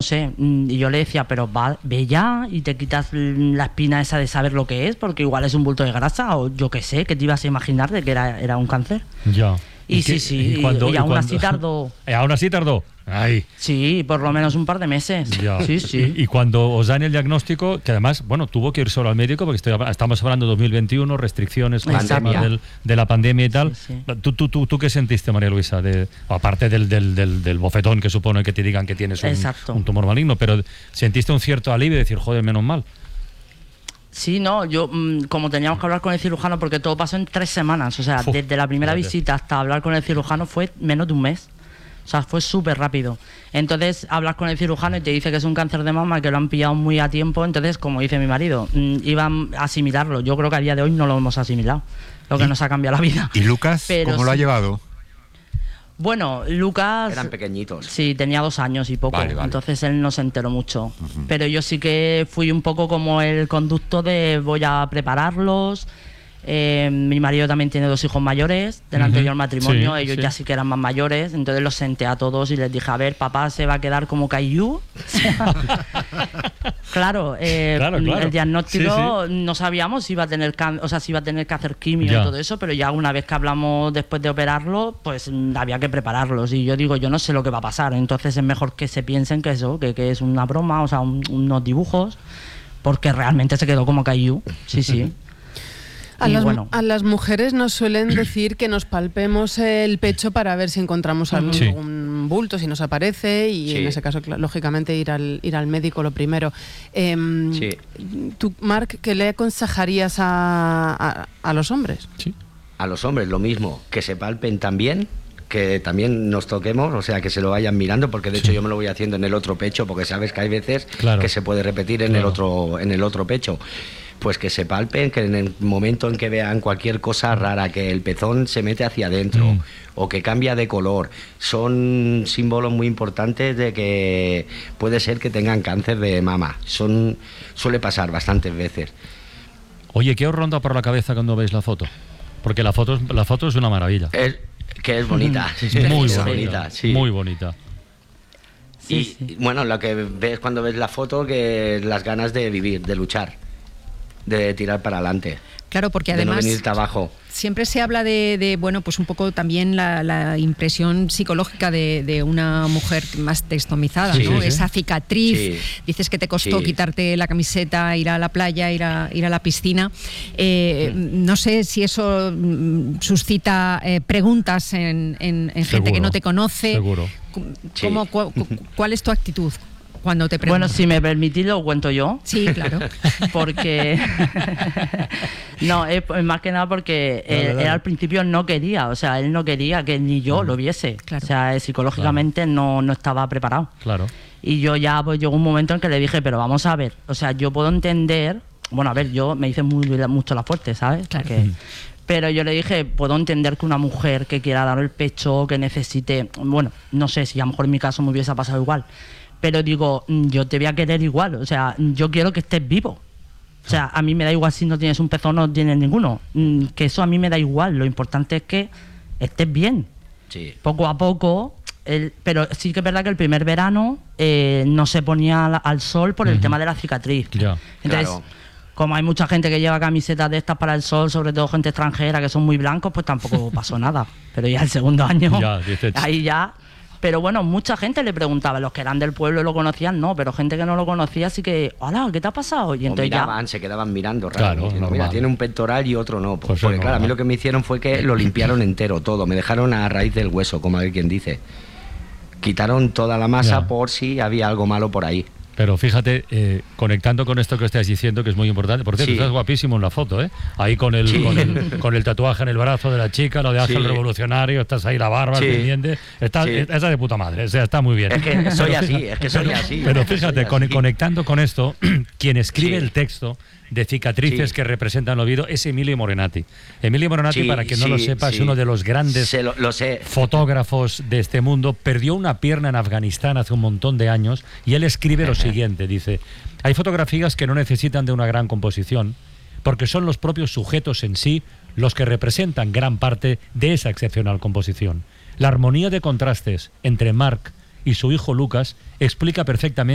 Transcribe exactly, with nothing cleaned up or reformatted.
sé. Y yo le decía, pero va, ve ya y te quitas la espina esa de saber lo que es, porque igual es un bulto de grasa o yo qué sé, que te ibas a imaginar de que era, era un cáncer. Ya. Y, ¿Y sí, qué, sí, y, cuando, y, y y aún cuando, así tardó. ¿Aún así tardó? Ay. Sí, por lo menos un par de meses. Ya. Sí, sí. Y, y cuando os dan el diagnóstico, que además, bueno, tuvo que ir solo al médico, porque estoy, estamos hablando de dos mil veintiuno, restricciones con el tema del, de la pandemia y tal. Sí, sí. ¿Tú, tú, tú, ¿Tú qué sentiste, María Luisa? De, aparte del, del, del, del bofetón que supone que te digan que tienes un, un tumor maligno, pero ¿sentiste un cierto alivio de decir, joder, menos mal? Sí, no, yo como teníamos que hablar con el cirujano, porque todo pasó en tres semanas, o sea, Uf, desde la primera fíjate. visita hasta hablar con el cirujano fue menos de un mes. O sea, fue súper rápido. Entonces, hablas con el cirujano y te dice que es un cáncer de mama, que lo han pillado muy a tiempo. Entonces, como dice mi marido, iban a asimilarlo. Yo creo que a día de hoy no lo hemos asimilado, lo que ¿Y? nos ha cambiado la vida. ¿Y Lucas, Pero cómo sí. lo ha llevado? Bueno, Lucas... Eran pequeñitos. Sí, tenía dos años y poco, vale, vale. entonces él no se enteró mucho. Uh-huh. Pero yo sí que fui un poco como el conducto de voy a prepararlos. Eh, mi marido también tiene dos hijos mayores del uh-huh. anterior matrimonio, sí, ellos sí. ya sí que eran más mayores, entonces los senté a todos y les dije, a ver, papá se va a quedar como Caillou. claro, eh, claro, claro, el diagnóstico sí, sí. no sabíamos si iba a tener can- o sea, si iba a tener que hacer quimio ya. y todo eso, pero ya una vez que hablamos después de operarlo, pues había que prepararlos. Y yo digo, yo no sé lo que va a pasar, entonces es mejor que se piensen que eso, que, que es una broma, o sea, un, unos dibujos, porque realmente se quedó como Caillou. Sí, sí. A las, bueno. a las mujeres nos suelen decir que nos palpemos el pecho para ver si encontramos algún sí. bulto, si nos aparece, y sí. en ese caso, lógicamente, ir al, ir al médico lo primero. Eh, sí. ¿Tú, Marc, qué le aconsejarías a, a, a los hombres? Sí. A los hombres lo mismo, que se palpen también, que también nos toquemos, o sea, que se lo vayan mirando, porque de sí. hecho yo me lo voy haciendo en el otro pecho, porque sabes que hay veces claro. que se puede repetir en, claro. el otro, en el otro pecho. Pues que se palpen, que en el momento en que vean cualquier cosa rara, que el pezón se mete hacia adentro mm. o que cambia de color, son símbolos muy importantes de que puede ser que tengan cáncer de mama. Son, suele pasar bastantes veces. Oye, ¿qué os ronda por la cabeza cuando veis la foto? Porque la foto es, la foto es una maravilla. Es, que es bonita. Es muy bonita, bonita sí. muy bonita. Sí, y sí. bueno, lo que ves cuando ves la foto, que las ganas de vivir, de luchar, de tirar para adelante. Claro, porque de además no venirte abajo. Siempre se habla de, de bueno, pues un poco también la, la impresión psicológica de, de una mujer más testomizada, sí, ¿no? Sí. Esa cicatriz, sí. dices que te costó sí. quitarte la camiseta, ir a la playa, ir a, ir a la piscina. Eh, sí. No sé si eso suscita eh, preguntas en, en, en gente que no te conoce. Seguro. ¿Cómo, sí. cu, cu, ¿Cuál es tu actitud cuando te preguntan? Bueno, si me permitís lo cuento yo. Sí, claro. Porque no, es más que nada porque dale, él, dale. él al principio no quería, o sea, él no quería que ni yo lo viese. Claro. O sea, psicológicamente claro. no, no estaba preparado. Claro. Y yo ya pues llegó un momento en que le dije, pero vamos a ver, o sea, yo puedo entender, bueno, a ver, yo me hice muy, mucho la fuerte, ¿sabes? Claro. Porque, pero yo le dije, puedo entender que una mujer que quiera dar el pecho, que necesite, bueno, no sé si a lo mejor en mi caso me hubiese pasado igual, pero digo, yo te voy a querer igual, o sea, yo quiero que estés vivo. O sea, a mí me da igual si no tienes un pezón o no tienes ninguno, que eso a mí me da igual, lo importante es que estés bien. Sí. Poco a poco, el, pero sí que es verdad que el primer verano eh, no se ponía al, al sol por el uh-huh. tema de la cicatriz. Yeah. Entonces, claro. como hay mucha gente que lleva camisetas de estas para el sol, sobre todo gente extranjera que son muy blancos, pues tampoco pasó nada. Pero ya el segundo año, ya, ahí ya... Pero bueno, mucha gente le preguntaba, los que eran del pueblo lo conocían, no, pero gente que no lo conocía sí que, hola, ¿qué te ha pasado? Y entonces o miraban, ya... se quedaban mirando, raro, claro, diciendo, mira, tiene un pectoral y otro no. Pues porque claro, a mí lo que me hicieron fue que lo limpiaron entero, todo, me dejaron a raíz del hueso, como hay quien dice. Quitaron toda la masa ya. por si había algo malo por ahí. Pero fíjate, eh, conectando con esto que estás diciendo, que es muy importante, por cierto, sí. estás guapísimo en la foto, ¿eh? Ahí con el, sí. con el con el tatuaje en el brazo de la chica, lo de Ángel sí. Revolucionario, estás ahí la barba, sí. el pendiente, estás, sí. esa de puta madre, o sea, está muy bien. Es que soy así, es que soy pero, así. Pero fíjate, con, así. conectando con esto, quien escribe sí. el texto de cicatrices sí. que representan el Oviedo es Emilio Morenati. Emilio Morenati, sí, para quien no sí, lo sepa, sí. es uno de los grandes lo, lo sé. fotógrafos de este mundo. Perdió una pierna en Afganistán hace un montón de años y él escribe lo siguiente, dice: hay fotografías que no necesitan de una gran composición porque son los propios sujetos en sí los que representan gran parte de esa excepcional composición. La armonía de contrastes entre Marc y su hijo Lucas explica perfectamente